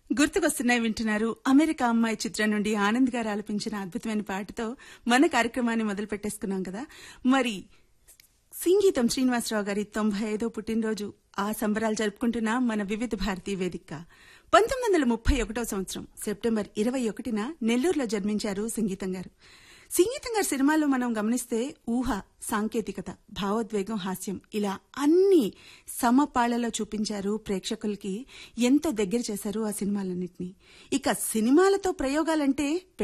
గుర్తుకొస్తున్నాయి వింటున్నారు. అమెరికా అమ్మాయి చిత్రం నుండి ఆనంద్ గారు ఆలపించిన అద్భుతమైన పాటతో మన కార్యక్రమాన్ని మొదలు పెట్టేసుకున్నాం కదా. మరి సంగీతం శ్రీనివాసరావు గారి 95వ పుట్టినరోజు ఆ సంబరాలు జరుపుకుంటున్న మన వివిధ భారతీ వేదిక. 1931 సంవత్సరం సెప్టెంబర్ 21న నెల్లూరులో జన్మించారు సంగీతం గారు. సంగీతం గారి సినిమాలో మనం గమనిస్తే ఊహ, సాంకేతికత, భావోద్వేగం, హాస్యం ఇలా అన్ని సమపాళ్లలో చూపించారు. ప్రేక్షకులకి ఎంతో దగ్గర చేశారు ఆ సినిమాలన్నింటినీ. ఇక సినిమాలతో ప్రయోగాలంటే